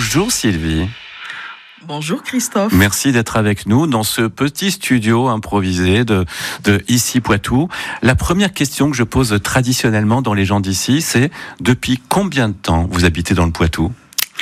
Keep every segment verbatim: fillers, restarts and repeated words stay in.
Bonjour Sylvie. Bonjour Christophe. Merci d'être avec nous dans ce petit studio improvisé de, de Ici Poitou. La première question que je pose traditionnellement dans les gens d'ici, c'est depuis combien de temps vous habitez dans le Poitou ?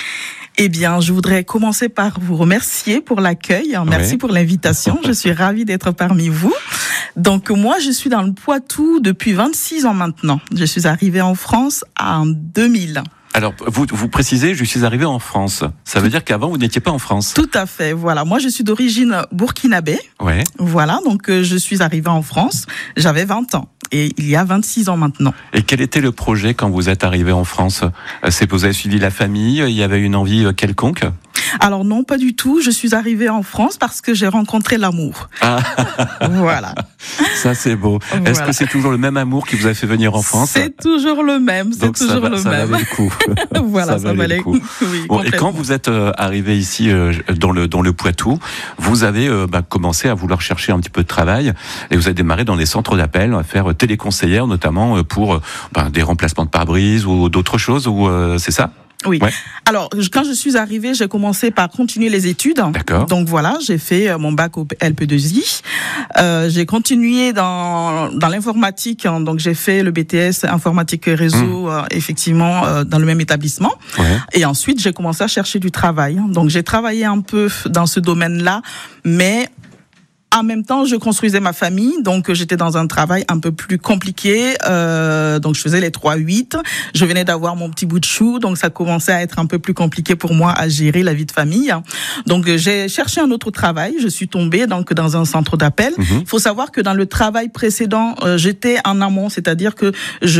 Eh bien, je voudrais commencer par vous remercier pour l'accueil. Merci oui. pour l'invitation. Je suis ravie d'être parmi vous. Donc, moi, je suis dans le Poitou depuis vingt-six ans maintenant. Je suis arrivée en France en deux mille. Alors, vous, vous précisez, je suis arrivé en France. Ça veut dire qu'avant, vous n'étiez pas en France. Tout à fait, voilà. Moi, je suis d'origine burkinabé. Ouais. Voilà, donc euh, je suis arrivée en France. J'avais vingt ans. Et il y a vingt-six ans maintenant. Et quel était le projet quand vous êtes arrivé en France ? C'est que vous avez suivi la famille ? Il y avait une envie quelconque ? Alors non, pas du tout. Je suis arrivée en France parce que j'ai rencontré l'amour. Ah. Voilà. Ça, c'est beau. Voilà. Est-ce que c'est toujours le même amour qui vous a fait venir en France ? C'est toujours le même. C'est Donc toujours ça, le ça même. Valait le coup. Voilà, ça, ça valait, valait le coup. Oui, bon, et quand vous êtes euh, arrivé ici euh, dans le dans le Poitou, vous avez euh, bah, commencé à vouloir chercher un petit peu de travail et vous avez démarré dans des centres d'appel à faire téléconseillère, notamment pour euh, bah, des remplacements de pare-brise ou d'autres choses. Ou euh, c'est ça ? Oui. Ouais. Alors, quand je suis arrivée, j'ai commencé par continuer les études. D'accord. Donc voilà, j'ai fait mon bac au L P deux I. Euh, j'ai continué dans dans l'informatique. Hein, donc j'ai fait le B T S informatique et réseau, mmh. euh, effectivement, euh, dans le même établissement. Ouais. Et ensuite, j'ai commencé à chercher du travail. Donc j'ai travaillé un peu dans ce domaine-là, mais en même temps, je construisais ma famille, donc j'étais dans un travail un peu plus compliqué. Euh, donc je faisais les trois huit. Je venais d'avoir mon petit bout de chou, donc ça commençait à être un peu plus compliqué pour moi à gérer la vie de famille. Donc j'ai cherché un autre travail. Je suis tombée donc dans un centre d'appel. Il mmh. faut savoir que dans le travail précédent, euh, j'étais en amont, c'est-à-dire que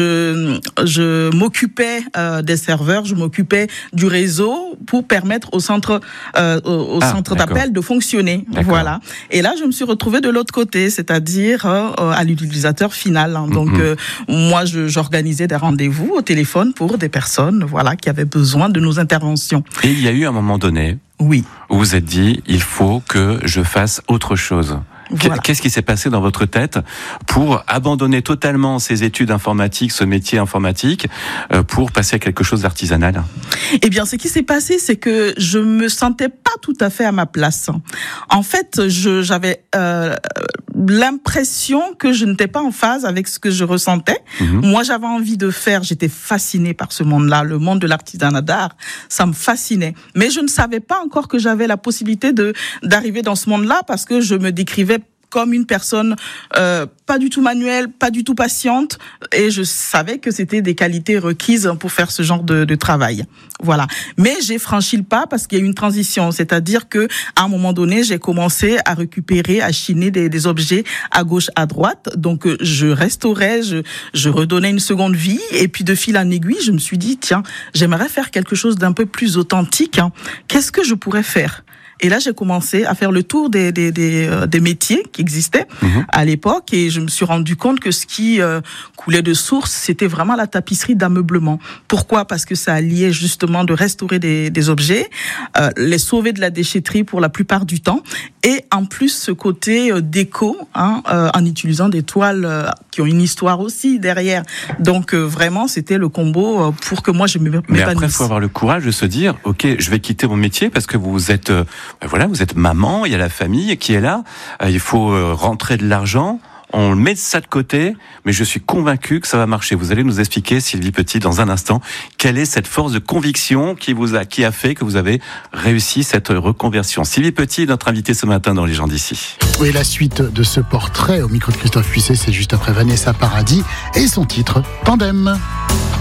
je je m'occupais euh, des serveurs, je m'occupais du réseau pour permettre au centre euh, au, au ah, centre d'accord. d'appel de fonctionner. D'accord. Voilà. Et là, je me suis retrouvée de l'autre côté, c'est-à-dire euh, à l'utilisateur final. Hein. Donc, mm-hmm. euh, moi, je, j'organisais des rendez-vous au téléphone pour des personnes, voilà, qui avaient besoin de nos interventions. Et il y a eu un moment donné, oui, où vous vous êtes dit, il faut que je fasse autre chose. Voilà. Qu'est-ce qui s'est passé dans votre tête pour abandonner totalement ces études informatiques, ce métier informatique, pour passer à quelque chose d'artisanal ? Eh bien, ce qui s'est passé, c'est que je me sentais pas tout à fait à ma place. En fait, je, j'avais euh, l'impression que je n'étais pas en phase avec ce que je ressentais. Mmh. Moi, j'avais envie de faire, j'étais fascinée par ce monde-là, le monde de l'artisanat d'art, ça me fascinait. Mais je ne savais pas encore que j'avais la possibilité de d'arriver dans ce monde-là parce que je me décrivais comme une personne euh, pas du tout manuelle, pas du tout patiente, et je savais que c'était des qualités requises pour faire ce genre de, de travail. Voilà. Mais j'ai franchi le pas parce qu'il y a eu une transition, c'est-à-dire que à un moment donné, j'ai commencé à récupérer, à chiner des, des objets à gauche, à droite. Donc je restaurais, je, je redonnais une seconde vie, et puis de fil en aiguille, je me suis dit tiens, j'aimerais faire quelque chose d'un peu plus authentique. Hein. Qu'est-ce que je pourrais faire ? Et là, j'ai commencé à faire le tour des des des, euh, des métiers qui existaient mmh. à l'époque, et je me suis rendu compte que ce qui euh, coulait de source, c'était vraiment la tapisserie d'ameublement. Pourquoi ? Parce que ça alliait justement de restaurer des des objets, euh, les sauver de la déchetterie pour la plupart du temps, et en plus ce côté euh, déco, hein, euh, en utilisant des toiles euh, qui ont une histoire aussi derrière. Donc euh, vraiment, c'était le combo euh, pour que moi je m'épanouisse. Mais après, il faut avoir le courage de se dire, ok, je vais quitter mon métier parce que vous êtes euh, voilà, vous êtes maman, il y a la famille qui est là, euh, il faut euh, rentrer de l'argent, on met ça de côté, mais je suis convaincu que ça va marcher. Vous allez nous expliquer, Sylvie Petit, dans un instant, quelle est cette force de conviction qui vous a, qui a fait que vous avez réussi cette reconversion. Sylvie Petit, notre invitée ce matin dans Les gens d'ici. Oui, la suite de ce portrait au micro de Christophe Puisset, c'est juste après Vanessa Paradis et son titre Tandem.